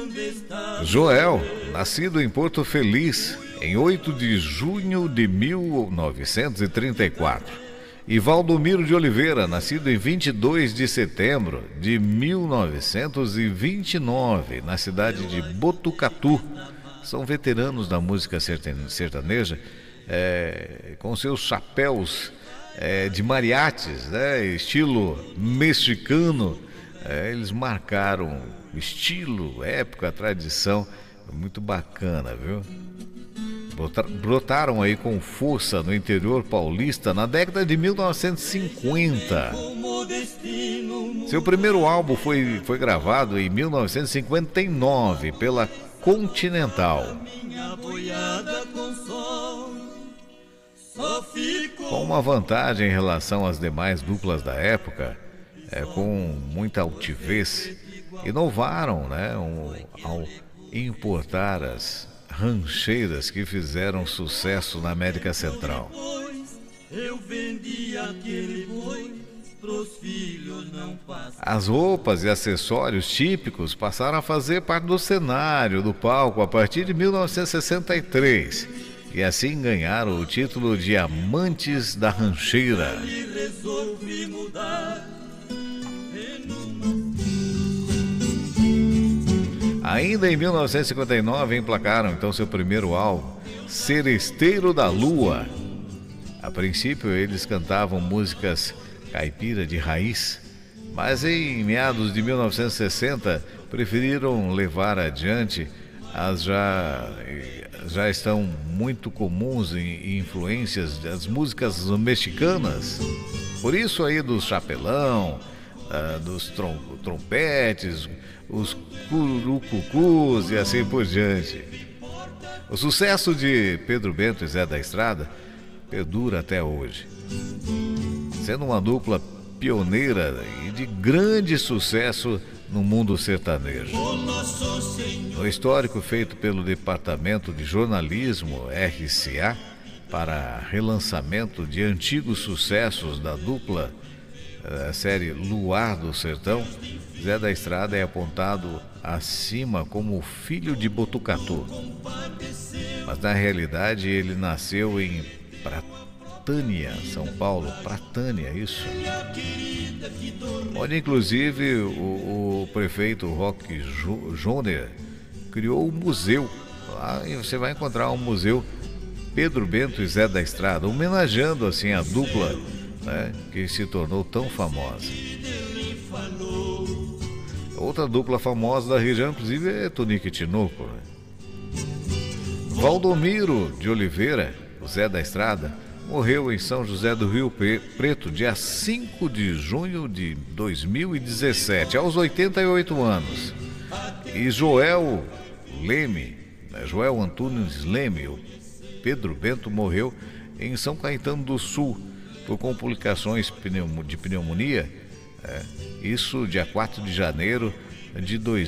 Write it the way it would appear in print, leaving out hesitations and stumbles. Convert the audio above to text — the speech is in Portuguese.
Joel, nascido em Porto Feliz em 8 de junho de 1934. E Valdomiro de Oliveira, nascido em 22 de setembro de 1929, na cidade de Botucatu. São veteranos da música sertaneja, com seus chapéus de mariachis, estilo mexicano. Eles marcaram estilo, época, tradição, muito bacana, viu? Brotaram aí com força no interior paulista na década de 1950. Seu primeiro álbum foi gravado em 1959 pela Continental. Com uma vantagem em relação às demais duplas da época, com muita altivez, inovaram, ao importar as rancheiras que fizeram sucesso na América Central. As roupas e acessórios típicos passaram a fazer parte do cenário do palco a partir de 1963 e assim ganharam o título de Amantes da Rancheira. Ainda em 1959 emplacaram então seu primeiro álbum, Seresteiro da Lua. A princípio eles cantavam músicas caipira de raiz, mas em meados de 1960 preferiram levar adiante as já estão muito comuns em influências das músicas mexicanas. Por isso aí do chapelão, dos trompetes, os curucucus e assim por diante. O sucesso de Pedro Bento e Zé da Estrada perdura até hoje, sendo uma dupla pioneira e de grande sucesso no mundo sertanejo. No histórico feito pelo Departamento de Jornalismo RCA para relançamento de antigos sucessos da dupla, a série Luar do Sertão, Zé da Estrada é apontado acima como filho de Botucatu. Mas na realidade ele nasceu em Pratânia, São Paulo. Pratânia, isso. Onde inclusive o prefeito Roque Joner criou um museu. Lá você vai encontrar um museu Pedro Bento e Zé da Estrada, homenageando assim a dupla, que se tornou tão famosa. Outra dupla famosa da região, inclusive, é Tonico e Tinoco. Valdomiro de Oliveira, o Zé da Estrada, morreu em São José do Rio Preto, dia 5 de junho de 2017, aos 88 anos. E Joel Antunes Leme, o Pedro Bento, morreu em São Caetano do Sul, por complicações de pneumonia, isso dia 4 de janeiro de